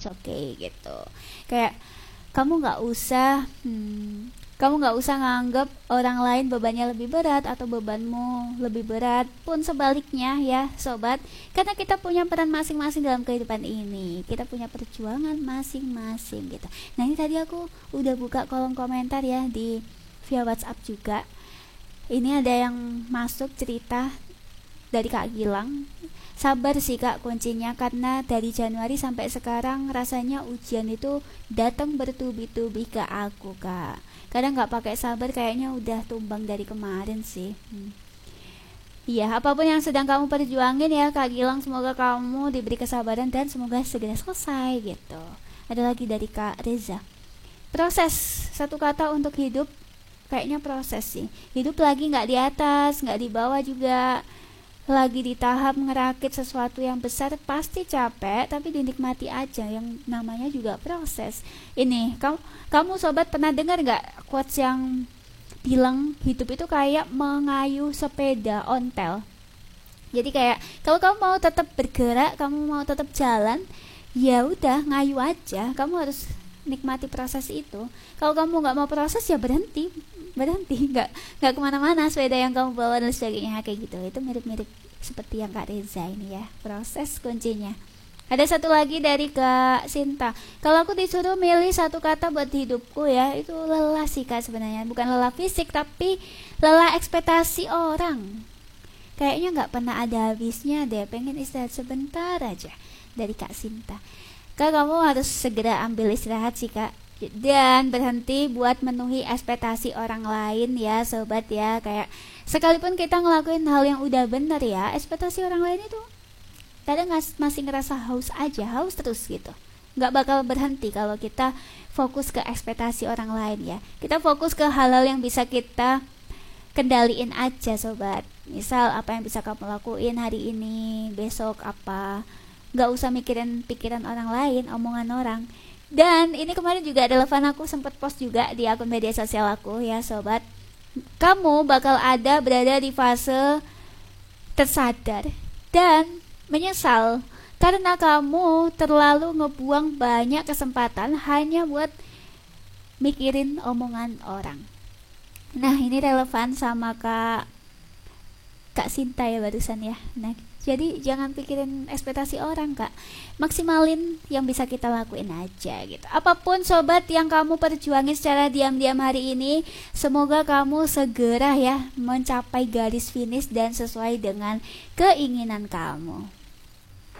it's okay gitu. Kayak kamu nggak usah nganggap orang lain bebannya lebih berat atau bebanmu lebih berat, pun sebaliknya ya sobat, karena kita punya peran masing-masing dalam kehidupan ini, kita punya perjuangan masing-masing gitu. Nah ini tadi aku udah buka kolom komentar ya di via WhatsApp juga. Ini ada yang masuk cerita dari Kak Gilang. Sabar sih Kak kuncinya, karena dari Januari sampai sekarang rasanya ujian itu datang bertubi-tubi ke aku Kak. Kadang nggak pakai sabar kayaknya udah tumbang dari kemarin sih. Iya, apapun yang sedang kamu perjuangin ya Kak Gilang, semoga kamu diberi kesabaran dan semoga segera selesai gitu. Ada lagi dari Kak Reza. Proses, satu kata untuk hidup, kayaknya proses sih. Hidup lagi nggak di atas, nggak di bawah juga. Lagi di tahap ngerakit sesuatu yang besar, pasti capek, tapi dinikmati aja, yang namanya juga proses. Ini kamu sobat pernah dengar nggak quotes yang bilang hidup itu kayak mengayuh sepeda ontel? Jadi kayak kalau kamu mau tetap bergerak, kamu mau tetap jalan, ya udah ngayu aja, kamu harus nikmati proses itu. Kalau kamu nggak mau proses ya berhenti nggak kemana-mana sepeda yang kamu bawa dan sebagainya kayak gitu. Itu mirip-mirip seperti yang Kak Reza ini ya, proses kuncinya. Ada satu lagi dari Kak Sinta. Kalau aku disuruh milih satu kata buat hidupku ya, itu lelah sih Kak sebenarnya. Bukan lelah fisik tapi lelah ekspektasi orang. Kayaknya nggak pernah ada habisnya deh, pengen istirahat sebentar aja. Dari Kak Sinta. Kak, kamu harus segera ambil istirahat sih Kak, dan berhenti buat memenuhi ekspektasi orang lain ya sobat ya. Kayak sekalipun kita ngelakuin hal yang udah bener ya, ekspektasi orang lain itu kadang masih ngerasa haus terus gitu. Nggak bakal berhenti kalau kita fokus ke ekspektasi orang lain ya. Kita fokus ke hal-hal yang bisa kita kendaliin aja sobat. Misal apa yang bisa kamu lakuin hari ini, besok apa. Nggak usah mikirin pikiran orang lain, omongan orang. Dan ini kemarin juga relevan, aku sempat post juga di akun media sosial aku ya sobat. Kamu bakal berada di fase tersadar dan menyesal karena kamu terlalu ngebuang banyak kesempatan hanya buat mikirin omongan orang. Nah ini relevan sama Kak Sinta ya barusan ya. Nah jadi jangan pikirin ekspektasi orang Kak, maksimalin yang bisa kita lakuin aja gitu. Apapun sobat yang kamu perjuangin secara diam-diam hari ini, semoga kamu segera ya mencapai garis finish dan sesuai dengan keinginan kamu.